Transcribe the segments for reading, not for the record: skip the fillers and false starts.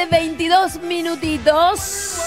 22 minutitos.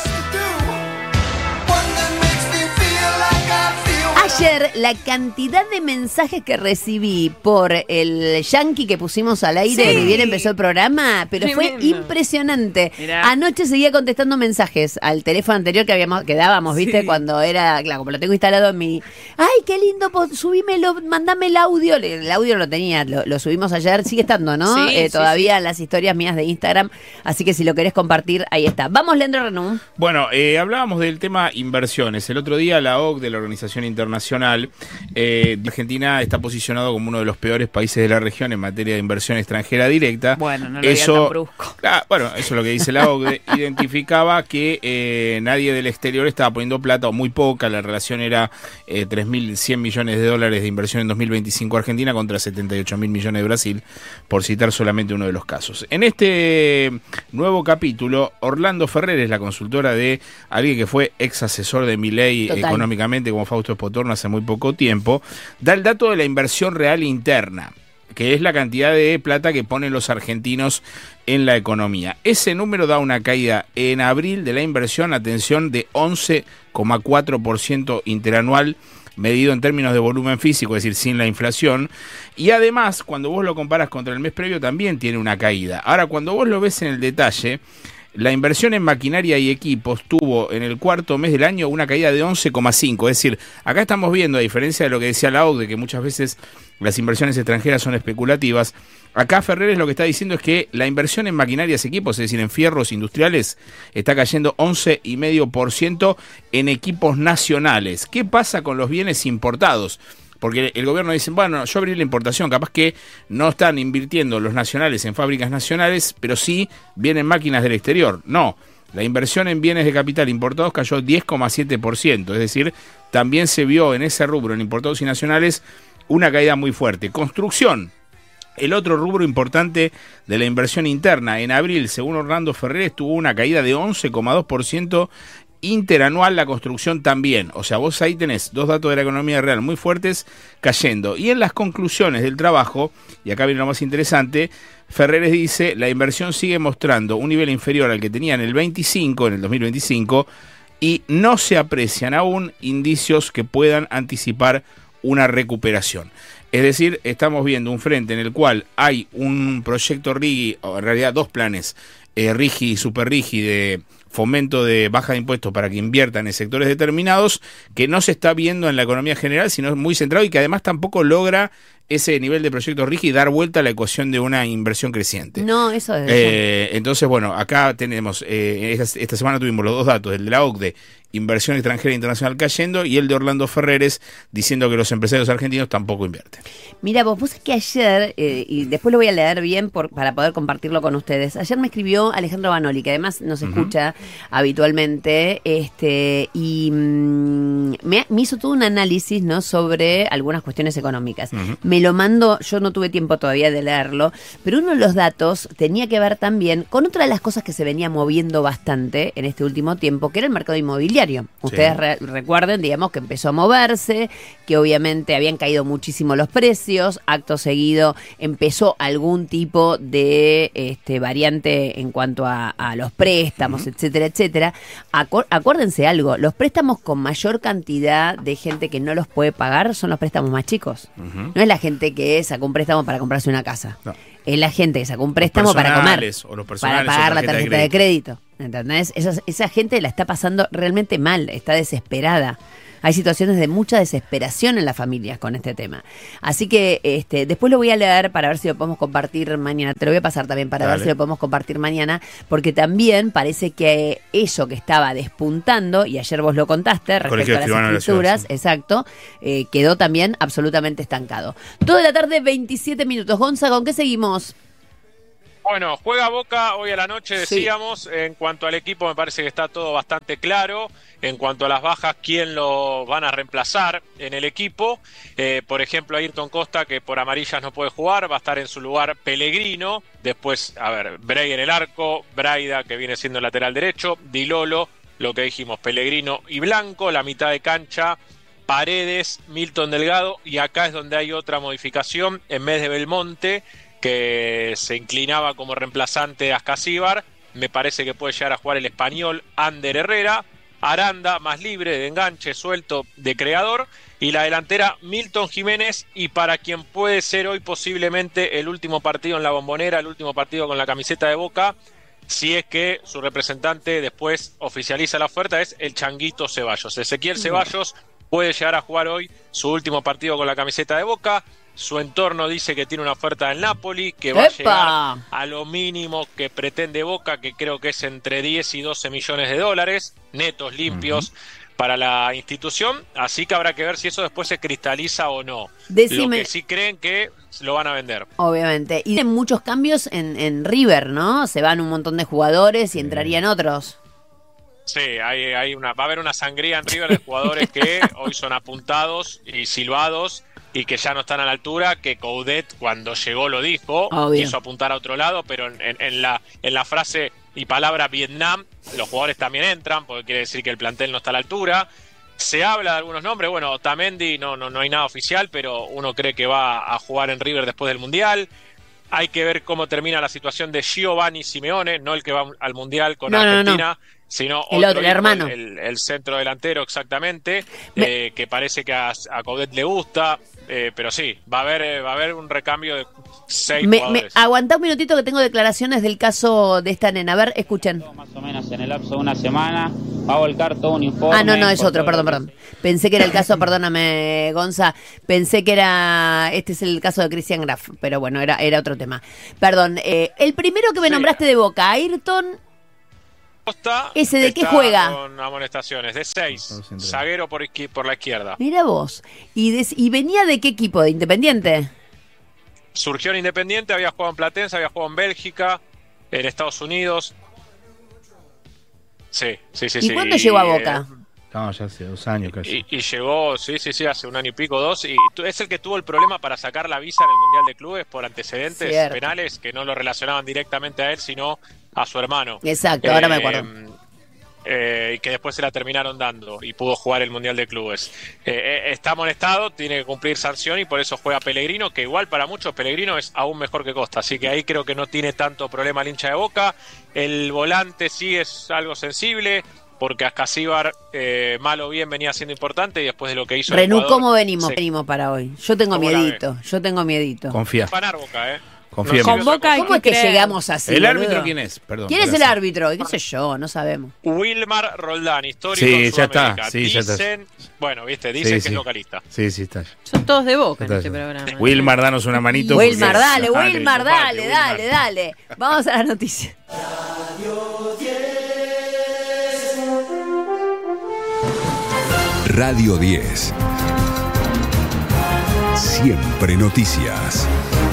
Ayer la cantidad de mensajes que recibí por el yankee que pusimos al aire, ni bien empezó el programa, pero Tremendo. fue impresionante. Mirá. Anoche seguía contestando mensajes al teléfono anterior que dábamos, ¿viste? Sí. Cuando era, claro, como lo tengo instalado en mi... ¡Ay, qué lindo! Subímelo, mandame el audio. El audio lo tenía, lo subimos ayer, sigue estando, ¿no? Sí, sí, todavía en las historias mías de Instagram, así que si lo querés compartir, ahí está. Vamos, Leandro Renú. Bueno, hablábamos del tema inversiones. El otro día la OCDE, la Organización Internacional, Argentina está posicionado como uno de los peores países de la región en materia de inversión extranjera directa. Bueno, no lo digas tan brusco. Bueno, eso es lo que dice la OCDE. Identificaba que nadie del exterior estaba poniendo plata, o muy poca. La relación era 3.100 millones de dólares de inversión en 2025 Argentina contra 78.000 millones de Brasil, por citar solamente uno de los casos. En este nuevo capítulo, Orlando Ferrer es la consultora de alguien que fue ex asesor de Milei económicamente, como Fausto Espotorno, hace muy poco tiempo, da el dato de la inversión real interna, que es la cantidad de plata que ponen los argentinos en la economía. Ese número da una caída en abril de la inversión, atención, de 11,4% interanual, medido en términos de volumen físico, es decir, sin la inflación, y además, cuando vos lo comparás contra el mes previo, también tiene una caída. Ahora, cuando vos lo ves en el detalle, la inversión en maquinaria y equipos tuvo en el cuarto mes del año una caída de 11,5. Es decir, acá estamos viendo, a diferencia de lo que decía la OCDE, que muchas veces las inversiones extranjeras son especulativas, acá Ferrer lo que está diciendo es que la inversión en maquinarias y equipos, es decir, en fierros industriales, está cayendo 11,5% en equipos nacionales. ¿Qué pasa con los bienes importados? Porque el gobierno dice, bueno, yo abrí la importación, capaz que no están invirtiendo los nacionales en fábricas nacionales, pero sí vienen máquinas del exterior. No, la inversión en bienes de capital importados cayó 10,7%, es decir, también se vio en ese rubro, en importados y nacionales, una caída muy fuerte. Construcción, el otro rubro importante de la inversión interna, en abril, según Orlando Ferrer, tuvo una caída de 11,2%, interanual. La construcción también. O sea, vos ahí tenés dos datos de la economía real muy fuertes cayendo. Y en las conclusiones del trabajo, y acá viene lo más interesante, Ferreres dice, la inversión sigue mostrando un nivel inferior al que tenía en el 2025, y no se aprecian aún indicios que puedan anticipar una recuperación. Es decir, estamos viendo un frente en el cual hay un proyecto RIGI, o en realidad dos planes, RIGI y Super RIGI, de fomento de baja de impuestos para que inviertan en sectores determinados, que no se está viendo en la economía general, sino muy centrado, y que además tampoco logra ese nivel de proyecto RIGI dar vuelta a la ecuación de una inversión creciente. No, eso es... Entonces, bueno, acá tenemos, esta semana tuvimos los dos datos, el de la OCDE, inversión extranjera internacional cayendo, y el de Orlando Ferreres diciendo que los empresarios argentinos tampoco invierten. Mira, vos es que ayer, y después lo voy a leer bien para poder compartirlo con ustedes, ayer me escribió Alejandro Banoli, que además nos escucha habitualmente, y me hizo todo un análisis, ¿no?, sobre algunas cuestiones económicas. Me lo mandó, yo no tuve tiempo todavía de leerlo, pero uno de los datos tenía que ver también con otra de las cosas que se venía moviendo bastante en este último tiempo, que era el mercado inmobiliario. Ustedes recuerden, digamos, que empezó a moverse, que obviamente habían caído muchísimo los precios, acto seguido empezó algún tipo de variante en cuanto a los préstamos, etcétera, etcétera. Acuérdense algo, los préstamos con mayor cantidad de gente que no los puede pagar son los préstamos más chicos. No es la gente que sacó un préstamo para comprarse una casa. No. Es la gente que sacó un préstamo para comer, o los para pagar la tarjeta de crédito. ¿Entendés? Esa gente la está pasando realmente mal, está desesperada. Hay situaciones de mucha desesperación en las familias con este tema. Así que después lo voy a leer para ver si lo podemos compartir mañana. Te lo voy a pasar también para ver si lo podemos compartir mañana, porque también parece que eso que estaba despuntando, y ayer vos lo contaste respecto a las escrituras, exacto, quedó también absolutamente estancado. 2 de la tarde, 27 minutos. Gonza, ¿con qué seguimos? Bueno, juega Boca hoy a la noche, decíamos. En cuanto al equipo, me parece que está todo bastante claro. En cuanto a las bajas, ¿quién lo van a reemplazar en el equipo? Por ejemplo, Ayrton Costa, que por amarillas no puede jugar, va a estar en su lugar Pellegrino. Después, Bray en el arco, Braida, que viene siendo lateral derecho, Di Lolo, lo que dijimos, Pellegrino y Blanco, la mitad de cancha, Paredes, Milton Delgado, y acá es donde hay otra modificación. En vez de Belmonte, que se inclinaba como reemplazante a Ascasíbar, me parece que puede llegar a jugar el español Ander Herrera. Aranda, más libre, de enganche, suelto, de creador. Y la delantera, Milton Jiménez. Y para quien puede ser hoy posiblemente el último partido en la Bombonera, el último partido con la camiseta de Boca, si es que su representante después oficializa la oferta, es el Changuito Ceballos. Ezequiel Ceballos puede llegar a jugar hoy su último partido con la camiseta de Boca. Su entorno dice que tiene una oferta del Napoli, que va a llegar a lo mínimo que pretende Boca, que creo que es entre 10 y 12 millones de dólares, netos, limpios, para la institución. Así que habrá que ver si eso después se cristaliza o no. Lo que sí creen que lo van a vender. Obviamente. Y hay muchos cambios en River, ¿no? Se van un montón de jugadores y entrarían otros. Sí, va a haber una sangría en River de jugadores que hoy son apuntados y silbados y que ya no están a la altura, que Coudet cuando llegó lo dijo, quiso apuntar a otro lado, pero en la frase y palabra Vietnam, los jugadores también entran, porque quiere decir que el plantel no está a la altura. Se habla de algunos nombres, bueno, Otamendi no hay nada oficial, pero uno cree que va a jugar en River después del Mundial. Hay que ver cómo termina la situación de Giovanni Simeone, no el que va al Mundial con Argentina, sino el otro, el hermano. El centro delantero, exactamente, que parece que a Coudet le gusta, pero sí, va a haber un recambio de 6 jugadores. Aguantá un minutito que tengo declaraciones del caso de esta nena. A ver, escuchen. Más o menos en el lapso de una semana va a volcar todo un informe. No, es otro, perdón. Pensé que era el caso, perdóname, Gonza, pensé que este es el caso de Christian Graf, pero bueno, era otro tema. Perdón, el primero que me nombraste de Boca, Ayrton... ¿Ese de qué juega? Con amonestaciones, de 6, zaguero por la izquierda. Mira vos, ¿y venía de qué equipo? ¿De Independiente? Surgió en Independiente, había jugado en Platense, había jugado en Bélgica, en Estados Unidos. Sí. ¿Y cuándo llegó a Boca? No, ya hace 2 años casi. Y llegó, sí, hace 1 año y pico, 2. Y es el que tuvo el problema para sacar la visa en el Mundial de Clubes por antecedentes penales que no lo relacionaban directamente a él, sino a su hermano. Exacto, ahora me acuerdo. Y que después se la terminaron dando y pudo jugar el Mundial de Clubes. Está amonestado, tiene que cumplir sanción y por eso juega Pellegrino, que igual para muchos Pellegrino es aún mejor que Costa, así que ahí creo que no tiene tanto problema el hincha de Boca. El volante sí es algo sensible, porque Ascasíbar, mal o bien, venía siendo importante y después de lo que hizo Renú, ¿cómo venimos para hoy? Yo tengo miedito. Confía. Ganar Boca, Confía. Con Boca, ¿cómo es que llegamos así? ¿El árbitro quién es? Perdón. ¿Quién es el árbitro? ¿Qué sé yo? No sabemos. Wilmar Roldán, histórico Sudamericano. Dicen que es localista. Sí, está. Son todos de Boca en este programa. Wilmar, danos una manito. Wilmar, dale. Vamos a la noticia. Radio 10. Siempre noticias.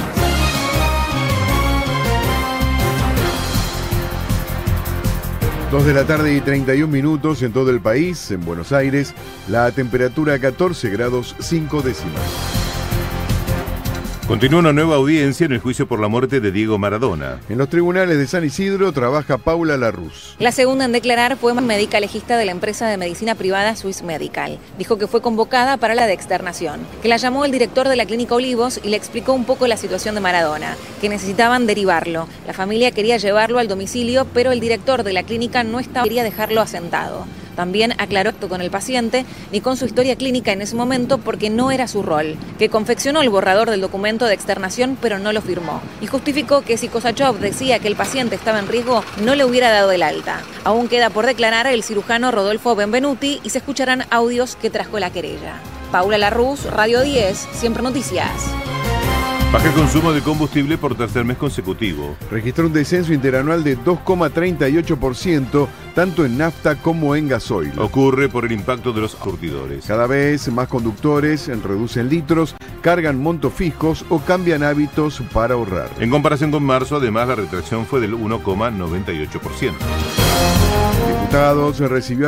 Dos de la tarde y 31 minutos en todo el país. En Buenos Aires, la temperatura 14 grados 5 décimas. Continúa una nueva audiencia en el juicio por la muerte de Diego Maradona. En los tribunales de San Isidro trabaja Paula Larruz. La segunda en declarar fue médica legista de la empresa de medicina privada Swiss Medical. Dijo que fue convocada para la de externación, que la llamó el director de la clínica Olivos y le explicó un poco la situación de Maradona, que necesitaban derivarlo. La familia quería llevarlo al domicilio, pero el director de la clínica quería dejarlo asentado. También aclaró esto con el paciente ni con su historia clínica en ese momento porque no era su rol, que confeccionó el borrador del documento de externación pero no lo firmó. Y justificó que si Kosachov decía que el paciente estaba en riesgo, no le hubiera dado el alta. Aún queda por declarar el cirujano Rodolfo Benvenuti y se escucharán audios que trajo la querella. Paula Larruz, Radio 10, Siempre Noticias. Baja el consumo de combustible por tercer mes consecutivo. Registró un descenso interanual de 2,38%, tanto en nafta como en gasoil. Ocurre por el impacto de los surtidores. Cada vez más conductores reducen litros, cargan montos fijos o cambian hábitos para ahorrar. En comparación con marzo, además, la retracción fue del 1,98%. Diputados recibió